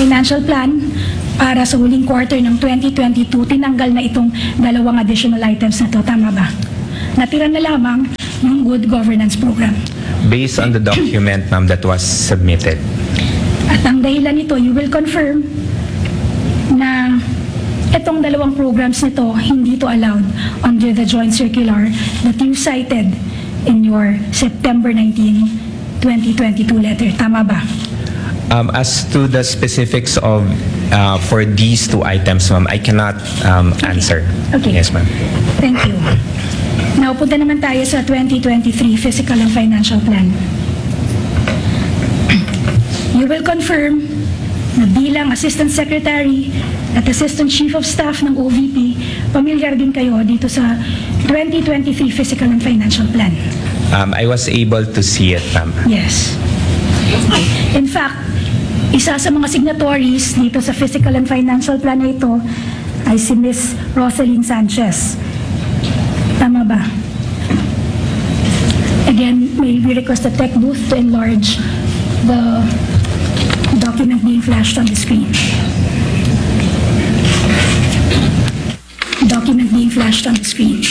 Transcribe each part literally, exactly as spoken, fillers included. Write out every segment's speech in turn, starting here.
financial plan para sa huling quarter ng twenty twenty-two, tinanggal na itong dalawang additional items na to. Tama ba? Natira na lamang yung good governance program. Based on the document, ma'am, that was submitted. At ang dahilan nito, you will confirm na itong dalawang programs nito, hindi to allowed under the joint circular that you cited in your September nineteenth, twenty twenty-two letter. Tama ba? Um, as to the specifics of uh, for these two items, ma'am, I cannot um, answer. Okay. Yes, ma'am. Thank you. Now, punta naman tayo sa twenty twenty-three Fiscal and Financial Plan. You will confirm na bilang Assistant Secretary at Assistant Chief of Staff ng O V P, pamilyar din kayo dito sa twenty twenty-three Fiscal and Financial Plan. Um, I was able to see it, ma'am. Yes. In fact, isa sa mga signatories dito sa Fiscal and Financial Plan na ito ay si Miz Rosalyn Sanchez. Tama ba? Again, may we request the tech booth to enlarge the document being flashed on the screen. Document being flashed on the screen.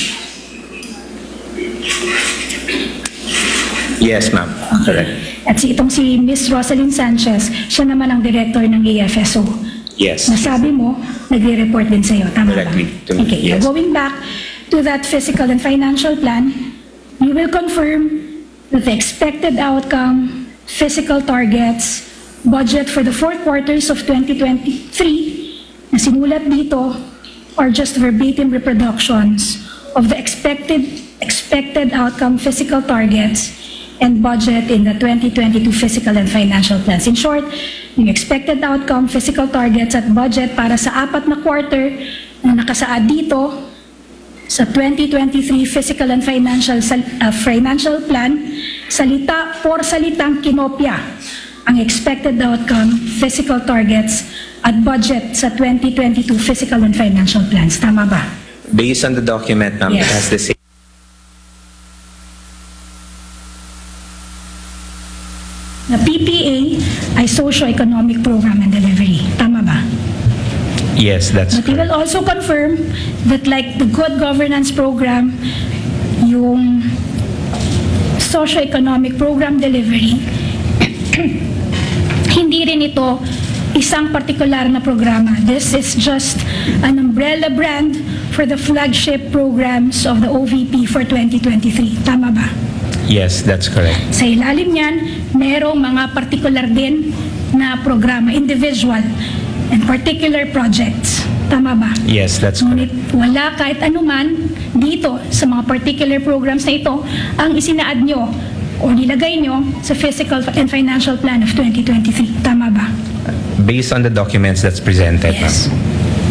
Yes, ma'am. Correct. At si itong si Miz Rosalyn Sanchez, siya naman ang director ng A F S O. Yes. Nasabi mo, nagre-report din sa'yo. Tama ba? Correctly. To me, Okay. yes. Going back to that Fiscal and Financial Plan, you will confirm that the expected outcome, physical targets, budget for the four quarters of twenty twenty-three na sinulat dito are just verbatim reproductions of the expected expected outcome, physical targets, and budget in the twenty twenty-two Fiscal and Financial Plans. In short, yung expected outcome, physical targets, at budget para sa apat na quarter na nakasaad dito sa twenty twenty-three Fiscal and Financial uh, Financial Plan, salita por salitang kinopya ang expected outcome, physical targets, at budget sa twenty twenty-two Fiscal and Financial Plans. Tama ba? Based on the document, ma'am, it Yes. has the same. Na P P A ay Socio-Economic Program and Delivery. Tama ba? Yes, that's But we will correct. also confirm that like the Good Governance Program, yung Socio-Economic Program Delivery, hindi rin ito isang partikular na programa. This is just an umbrella brand for the flagship programs of the O V P for twenty twenty-three. Tama ba? Yes, that's correct. Sa ilalim niyan, merong mga particular din na programa, individual and particular projects. Tama ba? Yes, that's correct. Ngunit wala kahit anuman dito sa mga particular programs na ito ang isinaad nyo o nilagay nyo sa Fiscal and Financial Plan of twenty twenty-three. Tama ba? Based on the documents that's presented, Yes. ma'am.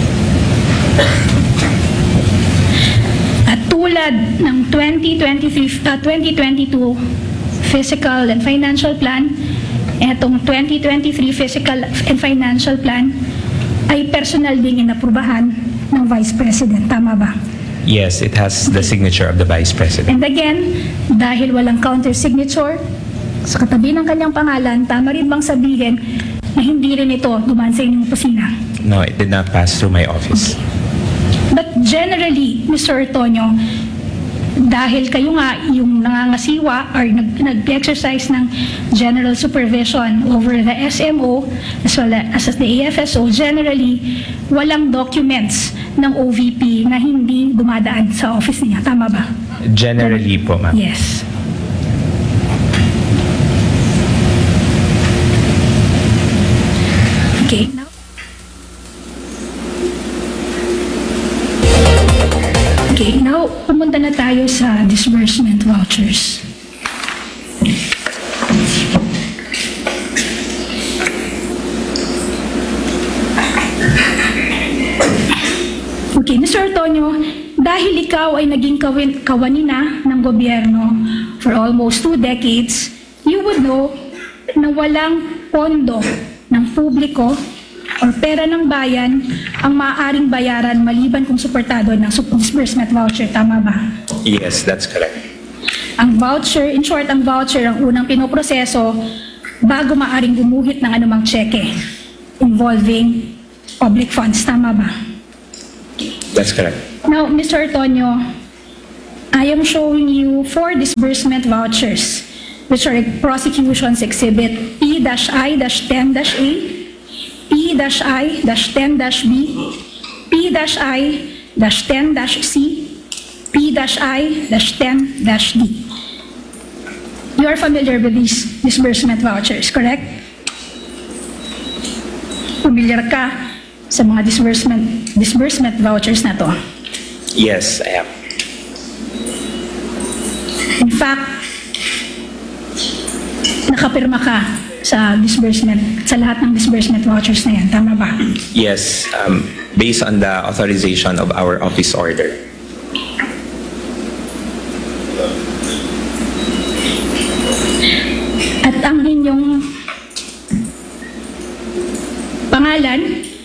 At tulad ng twenty twenty-three, uh, twenty twenty-two Fiscal and Financial Plan, etong twenty twenty-three Fiscal and Financial Plan ay personal ding inaprubahan ng Vice President. Tama ba? Yes, it has the signature of the Vice President. And again, dahil walang counter-signature sa katabi ng kanyang pangalan, tama rin bang sabihin na hindi rin ito dumaan sa inyong opisina? No, it did not pass through my office. But generally, Mister Ortonio, dahil kayo nga yung nangangasiwa or nag- nag-exercise ng general supervision over the S M O as well as the A F S O, generally, walang documents ng O V P na hindi dumadaan sa office niya. Tama ba? Generally po, ma'am. Yes. Okay. Now, okay, now pumunta na tayo sa disbursement vouchers. Okay, Mister Ortonio, dahil ikaw ay naging kawin, kawanina ng gobyerno for almost two decades, you would know na walang pondo ng publiko or pera ng bayan ang maaaring bayaran maliban kung suportado ng disbursement voucher. Tama ba? Yes, that's correct. Ang voucher, in short, ang voucher ang unang pinoproseso bago maaring gumuhit ng anumang tseke. involving public funds. Tama ba? That's correct. Now, Mister Antonio, I am showing you four disbursement vouchers, which are prosecution's exhibit P I ten A, P I ten B, P I ten C, P I ten D. You are familiar with these disbursement vouchers, correct? Familiar ka sa mga disbursement disbursement vouchers na to? Yes, I am. In fact, nakapirma ka sa disbursement, sa lahat ng disbursement vouchers na yan. Tama ba? Yes, um, based on the authorization of our office order. At ang inyong pangalan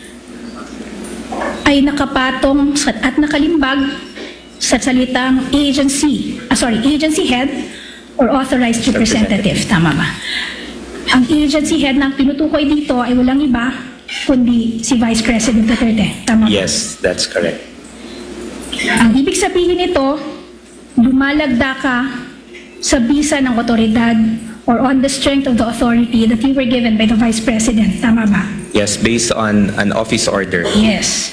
ay nakapatong sa- at nakalimbag sa salitang agency, ah, sorry, agency head or authorized representative. Tama ba? Ang agency head na tinutukoy dito ay walang iba kundi si Vice President Duterte. Tama ba? Yes, that's correct. Ang ibig sabihin nito, lumalagda ka sa bisa ng otoridad or on the strength of the authority that you were given by the Vice President. Tama ba? Yes, based on an office order. Yes.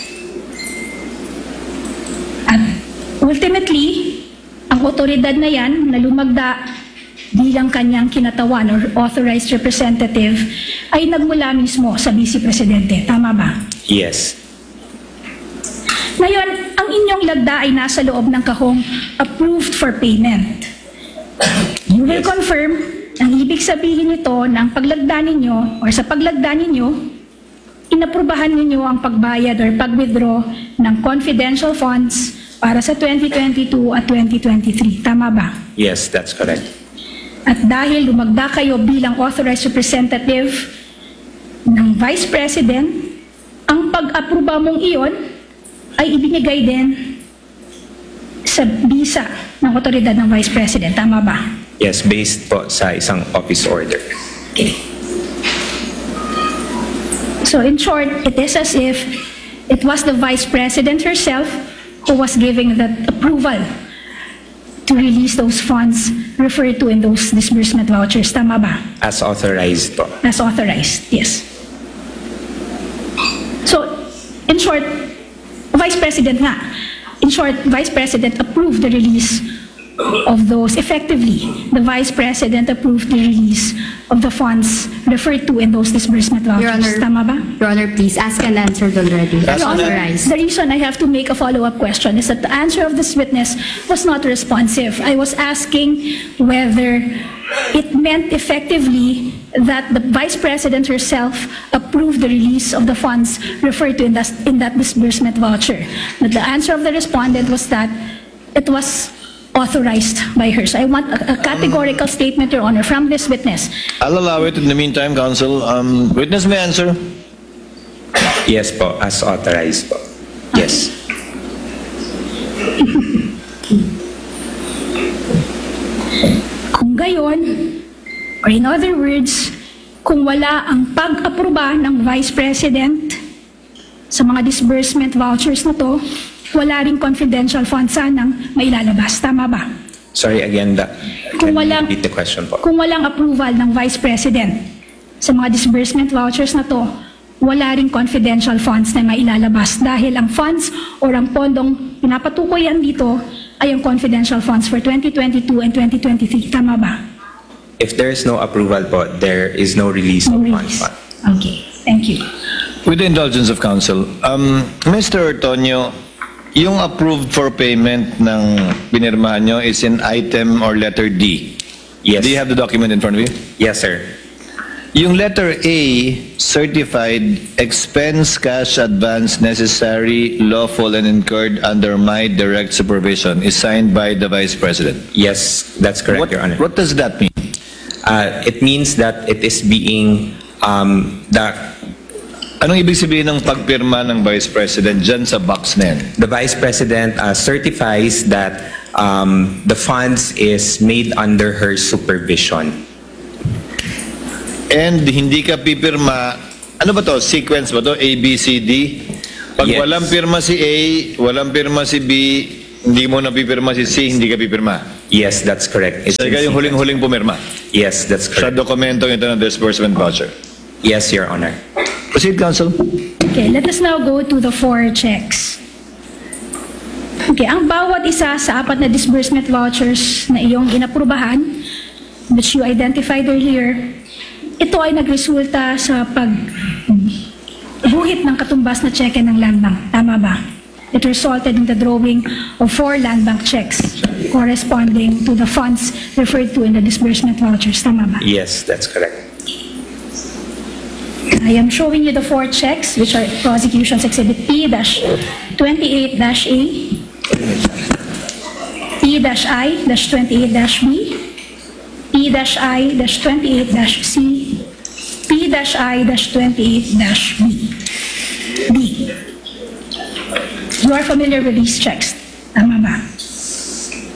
At ultimately, ang otoridad na yan na lumagda bilang kanyang kinatawan or authorized representative ay nagmula mismo sa Vice Presidente. Tama ba? Yes. Ngayon, ang inyong lagda ay nasa loob ng kahong approved for payment. You will Yes. confirm ang ibig sabihin nito ng paglagda ninyo or sa paglagda ninyo, inaprubahan ninyo ang pagbayad or pag-withdraw ng confidential funds para sa twenty twenty-two at twenty twenty-three. Tama ba? Yes, that's correct. At dahil lumagda kayo bilang authorized representative ng Vice President, ang pag-aproba mong iyon ay ibinigay din sa bisa ng otoridad ng Vice President. Tama ba? Yes, based po sa isang office order. Okay. So in short, it is as if it was the Vice President herself who was giving that approval to release those funds referred to in those disbursement vouchers. Tama ba? As authorized po. As authorized, yes. So, in short, Vice President nga, in short, Vice President approved the release of those. Effectively, the Vice President approved the release of the funds referred to in those disbursement vouchers. Your Honor. Tama ba? Your Honor, please, ask and answered already. Your Honor, Authorized. the reason I have to make a follow-up question is that the answer of this witness was not responsive. I was asking whether it meant effectively that the Vice President herself approved the release of the funds referred to in that, in that disbursement voucher. But the answer of the respondent was that it was authorized by her. So I want a, a categorical statement, Your Honor, from this witness. I'll allow it in the meantime, counsel. Um, witness may answer. Yes po, as authorized po. Yes. Kung gayon, or in other words, kung wala ang pag-aproba ng Vice President sa mga disbursement vouchers na to, wala ring confidential funds sanang mailalabas. Tama ba? Sorry again, that, Kung can you walang- repeat the question po? Kung walang approval ng Vice President sa mga disbursement vouchers na to, wala ring confidential funds na mailalabas dahil ang funds or ang pondong pinapatukoyan dito ay ang confidential funds for twenty twenty-two and twenty twenty-three. Tama ba? If there is no approval po, there is no release No of release. funds. Okay, thank you. With the indulgence of counsel, um, Mister Tonyo, yung approved for payment ng pinirmahan nyo is in item or letter D. Yes. Do you have the document in front of you? Yes, sir. Yung letter A, certified expense cash advance necessary, lawful and incurred under my direct supervision is signed by the Vice President. Yes, that's correct, What, Your Honor. what does that mean? Uh, it means that it is being, um, the, Anong ibig sabihin ng pagpirma ng Vice President dyan sa box na yan? the Vice President uh, certifies that um, the funds is made under her supervision. And hindi ka pipirma ano ba to? Sequence ba to? A, B, C, D? Pag Yes. walang pirma si A, walang pirma si B, hindi mo napipirma si C, hindi ka pipirma. Yes, that's correct. It's So, ikaw in yung sequence. huling-huling pumirma Yes, that's sa correct. dokumento ito ng disbursement voucher. Yes, Your Honor. Proceed, Counsel. Okay, let us now go to the four checks. Okay, ang bawat isa sa apat na disbursement vouchers na iyong inaprubahan, which you identified earlier, ito ay nagresulta sa pagguhit ng katumbas na cheque ng Land Bank. Tama ba? It resulted in the drawing of four Land Bank checks corresponding to the funds referred to in the disbursement vouchers. Tama ba? Yes, that's correct. I am showing you the four checks, which are prosecution's exhibit P twenty-eight A, P I twenty-eight B, P I twenty-eight C, P I twenty-eight B. B. You are familiar with these checks, tama ba?